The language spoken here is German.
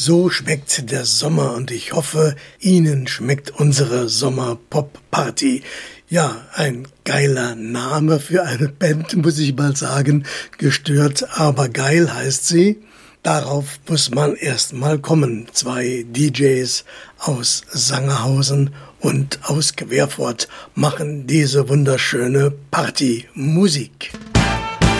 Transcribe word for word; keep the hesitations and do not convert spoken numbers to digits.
So schmeckt der Sommer und ich hoffe, Ihnen schmeckt unsere Sommer-Pop-Party. Ja, ein geiler Name für eine Band, muss ich mal sagen. Gestört, aber geil heißt sie. Darauf muss man erst mal kommen. Zwei D Js aus Sangerhausen und aus Querfurt machen diese wunderschöne Partymusik.